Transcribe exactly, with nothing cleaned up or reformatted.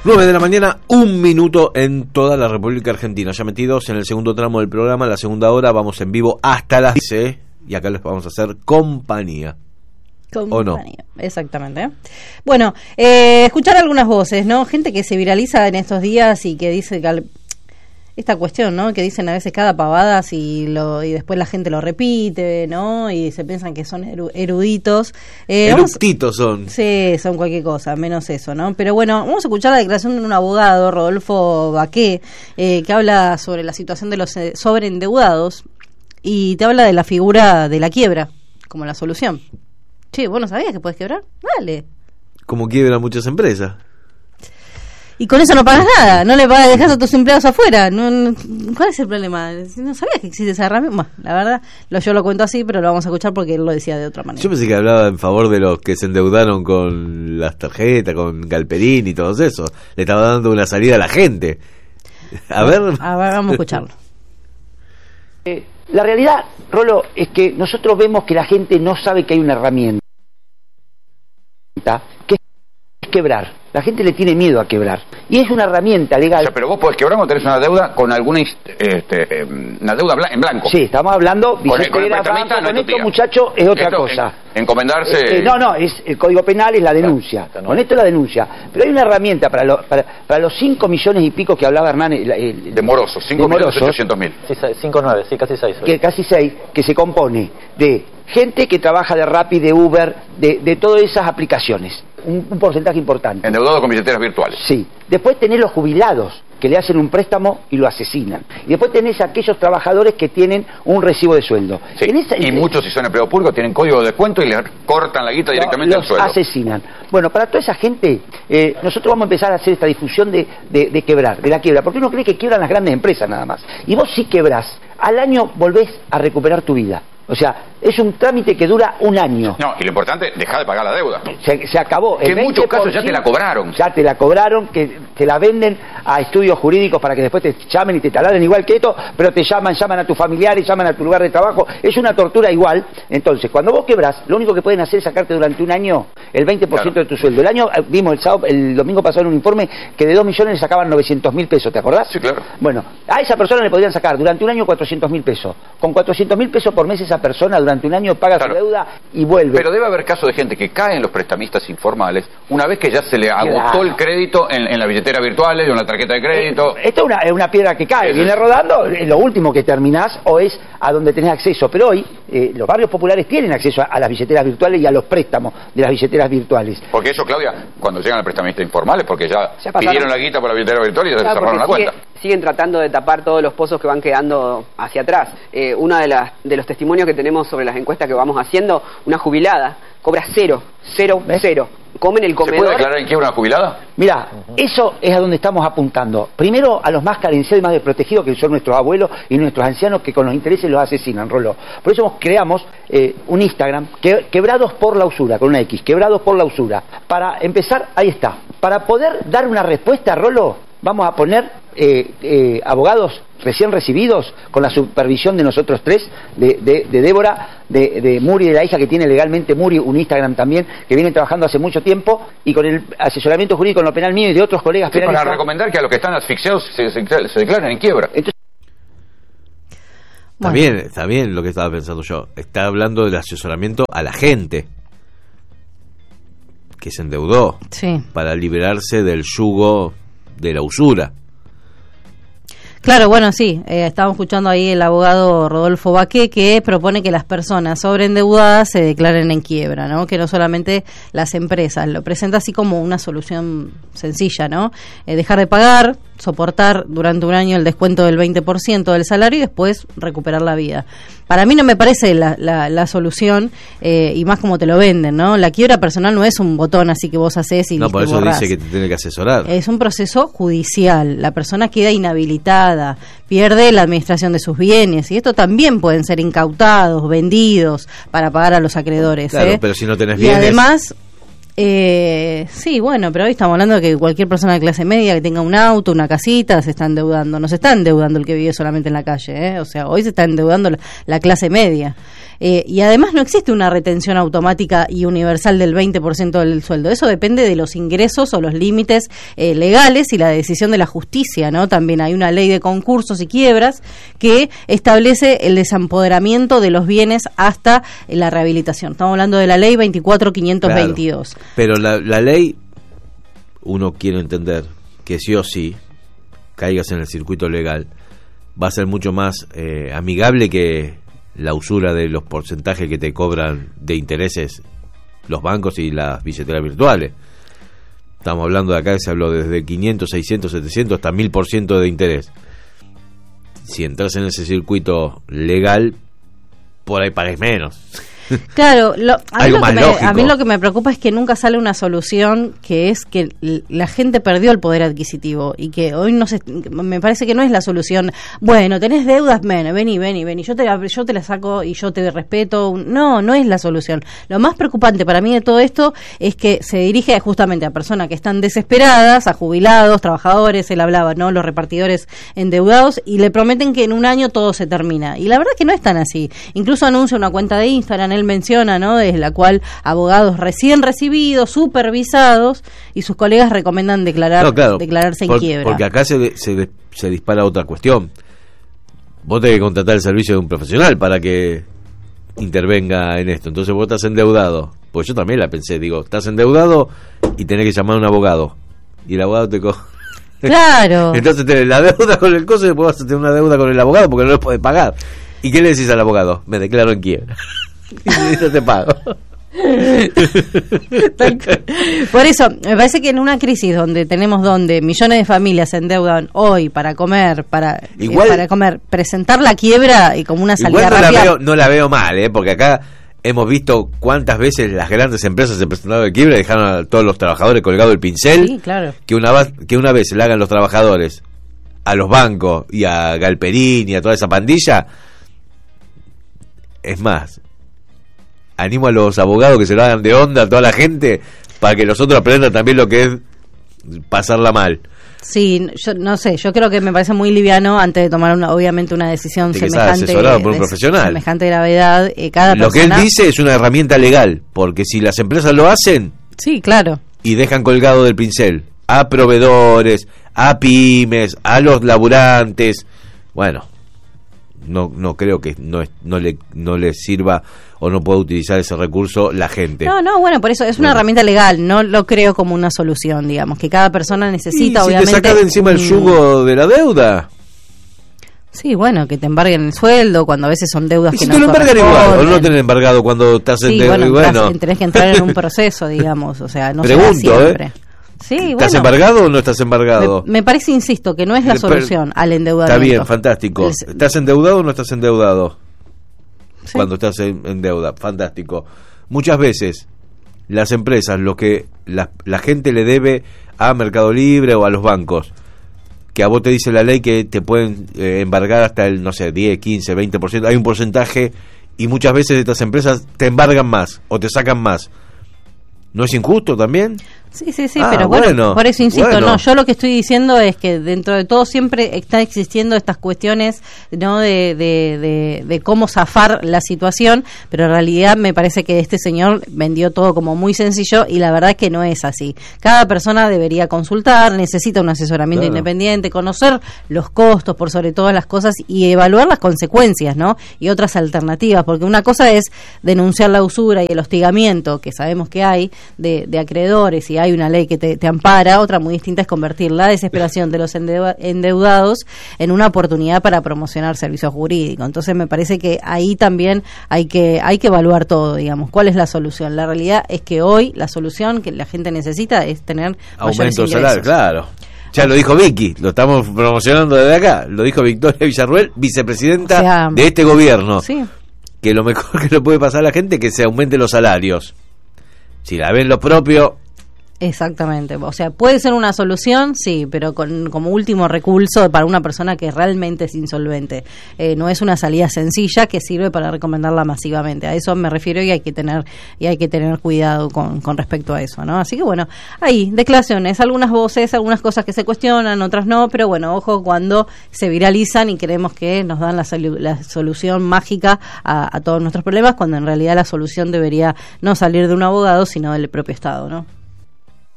nueve de la mañana, un minuto en toda la República Argentina. Ya metidos en el segundo tramo del programa, la segunda hora, vamos en vivo hasta las diez y acá les vamos a hacer compañía. Compañía. ¿O no? Exactamente. Bueno, eh, escuchar algunas voces, ¿no? Gente que se viraliza en estos días y que dice que al... esta cuestión, ¿no? Que dicen a veces cada pavada y, lo, y después la gente lo repite, ¿no? Y se piensan que son eru- eruditos. Eh, Eructitos son. Sí, son cualquier cosa, menos eso, ¿no? Pero bueno, vamos a escuchar la declaración de un abogado, Rodolfo Baqué, eh, que habla sobre la situación de los eh, sobreendeudados y te habla de la figura de la quiebra como la solución. Che, ¿vos no sabías que podés quebrar? Dale. Como quiebran muchas empresas. Y con eso no pagas nada, no le pagas, dejas a tus empleados afuera. No, no, ¿cuál es el problema? No sabías que existe esa herramienta. Bueno, la verdad, lo, yo lo cuento así, pero lo vamos a escuchar porque él lo decía de otra manera. Yo pensé que hablaba en favor de los que se endeudaron con las tarjetas, con Galperín y todo eso. Le estaba dando una salida a la gente. A ver. A ver, vamos a escucharlo. Eh, la realidad, Rolo, es que nosotros vemos que la gente no sabe que hay una herramienta que es quebrar. La gente le tiene miedo a quebrar. Y es una herramienta legal. O sea, pero vos podés quebrar cuando tenés una deuda con alguna este, eh, una deuda blan- en blanco. Sí, estamos hablando, Con el- con el era prestamista banco, no con es esto, tu tía. muchacho, es otra Esto, cosa. en- encomendarse... Eh, eh, no, no, es el Código Penal es la denuncia. Claro, no. Con esto es la denuncia. Pero hay una herramienta para, lo- para, para los cinco millones y pico que hablaba Hernán. El, el- De morosos, cinco de millones morosos, ochocientos mil. Sí, cinco nueve, sí, casi seis. que casi seis, que se compone de gente que trabaja de Rappi, de Uber, de, de todas esas aplicaciones. Un, un porcentaje importante. Endeudados con billeteras virtuales. Sí. Después tenés los jubilados, que le hacen un préstamo y lo asesinan. Y después tenés aquellos trabajadores que tienen un recibo de sueldo. Sí. En esa- Y muchos, si son empleados públicos, tienen código de descuento y les cortan la guita directamente al los sueldo. asesinan. Bueno, para toda esa gente, eh, nosotros vamos a empezar a hacer esta difusión de, de, de quebrar, de la quiebra, porque uno cree que quiebran las grandes empresas nada más. Y vos sí quebrás, al año volvés a recuperar tu vida. O sea, es un trámite que dura un año. No, y lo importante, dejar de pagar la deuda. Se, se acabó. Que El en muchos veinte por ciento casos ya te la cobraron. Ya te la cobraron, que te la venden a estudios jurídicos para que después te llamen y te taladren igual que esto, pero te llaman, llaman a tus familiares, llaman a tu lugar de trabajo. Es una tortura igual. Entonces, cuando vos quebrás, lo único que pueden hacer es sacarte durante un año el veinte por ciento Claro. de tu sueldo. El año, eh, vimos el sábado, el domingo pasado en un informe que de dos millones le sacaban novecientos mil pesos, ¿te acordás? Sí, claro. Bueno, a esa persona le podrían sacar durante un año cuatrocientos mil pesos. Con cuatrocientos mil pesos por mes esa persona durante un año paga Claro. su deuda y vuelve. Pero debe haber casos de gente que cae en los prestamistas informales una vez que ya se le agotó Claro. el crédito en, en la billetera virtual o en la tarjeta de crédito. Eh, Esto es una, es una piedra que cae, Eso viene es. rodando, es lo último que terminás o es a donde tenés acceso. Pero hoy eh, los barrios populares tienen acceso a, a las billeteras virtuales y a los préstamos de las billeteras virtuales. Porque eso, Claudia, cuando llegan al prestamista informal es porque ya, Ya pasaron. pidieron la guita por la billetera virtual y ya se Claro, cerraron la porque cuenta. sigue- siguen tratando de tapar todos los pozos que van quedando hacia atrás. Eh, uno de, las, de los testimonios que tenemos sobre las encuestas que vamos haciendo, una jubilada cobra cero, cero, ¿Ves? cero. Comen el ¿Se puede comedor. declarar en quiebra una jubilada? Mirá, eso es a donde estamos apuntando. Primero a los más carenciados y más desprotegidos, que son nuestros abuelos y nuestros ancianos, que con los intereses los asesinan, Roló. Por eso creamos eh, un Instagram, que, quebrados por la usura, con una X, quebrados por la usura. Para empezar, ahí está. Para poder dar una respuesta, Roló, vamos a poner eh, eh, abogados recién recibidos, con la supervisión de nosotros tres, de, de, de Débora, de, de Muri, de la hija que tiene legalmente Muri, un Instagram también, que viene trabajando hace mucho tiempo, y con el asesoramiento jurídico en lo penal mío y de otros colegas Sí, para penalistas. recomendar que a los que están asfixiados se, se, se declaren en quiebra. Entonces, Está bien, está bien lo que estaba pensando yo. Está hablando del asesoramiento a la gente que se endeudó Sí. para liberarse del yugo de la usura. Claro, bueno, sí, eh, estábamos escuchando ahí el abogado Rodolfo Baqué, que propone que las personas sobreendeudadas se declaren en quiebra, ¿no? Que no solamente las empresas, lo presenta así como una solución sencilla, ¿no? Eh, dejar de pagar, soportar durante un año el descuento del veinte por ciento del salario y después recuperar la vida. Para mí no me parece la, la, la solución, eh, y más como te lo venden, ¿no? La quiebra personal no es un botón así que vos haces y No, listo, por eso borrás. dice que te tiene que asesorar. Es un proceso judicial. La persona queda inhabilitada, pierde la administración de sus bienes y esto también pueden ser incautados, vendidos para pagar a los acreedores. Claro, ¿eh? pero si no tenés y bienes... además, eh, sí, bueno, pero hoy estamos hablando de que cualquier persona de clase media que tenga un auto, una casita, se está endeudando. No se está endeudando el que vive solamente en la calle, ¿eh? O sea, hoy se está endeudando la, la clase media. Eh, y además no existe una retención automática y universal del veinte por ciento del sueldo. Eso depende de los ingresos o los límites eh, legales y la decisión de la justicia, ¿no? También hay una ley de concursos y quiebras que establece el desempoderamiento de los bienes hasta la rehabilitación. Estamos hablando de la ley veinticuatro mil quinientos veintidós. Claro, pero la, la ley, uno quiere entender que sí o sí, caigas en el circuito legal, va a ser mucho más eh, amigable que la usura de los porcentajes que te cobran de intereses los bancos y las billeteras virtuales. Estamos hablando de acá, se habló desde quinientos, seiscientos, setecientos hasta mil por ciento de interés. Si entras en ese circuito legal, por ahí pagues menos. Claro, lo, a, mí lo que me, a mí lo que me preocupa es que nunca sale una solución, que es que la gente perdió el poder adquisitivo y que hoy no se, me parece que no es la solución. Bueno, tenés deudas, ven, vení, vení, vení, yo te la, yo te la saco y yo te respeto. No, no es la solución. Lo más preocupante para mí de todo esto es que se dirige justamente a personas que están desesperadas, a jubilados, trabajadores, él hablaba, ¿no? Los repartidores endeudados, y le prometen que en un año todo se termina. Y la verdad que no es tan así. Incluso anuncia una cuenta de Instagram, él menciona, ¿no?, desde la cual abogados recién recibidos, supervisados, y sus colegas recomiendan declarar, no, claro, declararse en por, quiebra. Porque acá se, se, se dispara otra cuestión. Vos tenés que contratar el servicio de un profesional para que intervenga en esto. Entonces vos estás endeudado. Pues yo también la pensé, digo, estás endeudado y tenés que llamar a un abogado. Y el abogado te coge. Claro. Entonces tenés la deuda con el coso y después vas a tener una deuda con el abogado porque no lo podés pagar. ¿Y qué le decís al abogado? Me declaro en quiebra. Y no te pago. Por eso, me parece que en una crisis donde tenemos donde millones de familias se endeudan hoy para comer, para, igual, eh, para comer, presentar la quiebra y como una salida igual no rápida. La veo, no la veo mal, ¿eh? Porque acá hemos visto cuántas veces las grandes empresas se presentaron de quiebra y dejaron a todos los trabajadores colgado el pincel. Sí, claro. Que una, que una vez le hagan los trabajadores a los bancos y a Galperín y a toda esa pandilla. Es más, animo a los abogados que se lo hagan de onda a toda la gente para que los otros aprendan también lo que es pasarla mal. Sí, yo no sé, yo creo que me parece muy liviano antes de tomar una, obviamente una decisión Tiene que semejante, estar asesorado por un de, profesional. semejante gravedad. Eh, cada lo persona... que él dice es una herramienta legal, porque si las empresas lo hacen, sí, claro, y dejan colgado del pincel a proveedores, a pymes, a los laburantes, bueno, no no creo que no es, no le no le sirva o no pueda utilizar ese recurso la gente. No, no, bueno, por eso es una bueno. herramienta legal, no lo creo como una solución, digamos, que cada persona necesita, y si obviamente. te sacas de encima un... el yugo de la deuda. Sí, bueno, que te embarguen el sueldo cuando a veces son deudas ¿Y que si no te lo embargan igual? ¿O no tenés embargado cuando estás sí, en deuda? bueno, Bueno, entras, tenés que entrar en un proceso, digamos, o sea, no pregunto, será siempre. ¿eh? Sí, ¿Estás bueno, embargado o no estás embargado? Me, me parece, insisto, que no es la solución al endeudamiento. Está bien, fantástico. El... ¿Estás endeudado o no estás endeudado? Sí. Cuando estás en, en deuda, fantástico. Muchas veces las empresas, lo que la, la gente le debe a Mercado Libre o a los bancos, que a vos te dice la ley que te pueden eh, embargar hasta el, no sé, diez, quince, veinte por ciento, hay un porcentaje, y muchas veces estas empresas te embargan más o te sacan más. ¿No es injusto también? Sí, sí, sí, ah, pero bueno, bueno, por eso insisto, bueno. no, yo lo que estoy diciendo es que dentro de todo siempre están existiendo estas cuestiones, ¿no?, de, de, de, de cómo zafar la situación, pero en realidad me parece que este señor vendió todo como muy sencillo y la verdad es que no es así. Cada persona debería consultar, necesita un asesoramiento claro. independiente, conocer los costos por sobre todas las cosas y evaluar las consecuencias, ¿no?, y otras alternativas, porque una cosa es denunciar la usura y el hostigamiento que sabemos que hay de, de acreedores y hay una ley que te, te ampara, otra muy distinta es convertir la desesperación de los endeu- endeudados en una oportunidad para promocionar servicios jurídicos. Entonces me parece que ahí también hay que hay que evaluar todo, digamos, cuál es la solución. La realidad es que hoy la solución que la gente necesita es tener aumento de ingresos. salario, claro. Ya lo dijo Vicky, lo estamos promocionando desde acá, lo dijo Victoria Villarruel, vicepresidenta O sea, de este gobierno, sí. que lo mejor que le puede pasar a la gente es que se aumenten los salarios. Si la ven lo propio, Exactamente, o sea, puede ser una solución, sí, pero con, como último recurso para una persona que realmente es insolvente. Eh, no es una salida sencilla que sirve para recomendarla masivamente. A eso me refiero y hay que tener y hay que tener cuidado con, con respecto a eso, ¿no? Así que bueno, ahí, declaraciones, algunas voces, algunas cosas que se cuestionan, otras no, pero bueno, ojo cuando se viralizan y creemos que nos dan la, solu- la solución mágica a, a todos nuestros problemas, cuando en realidad la solución debería no salir de un abogado, sino del propio Estado, ¿no?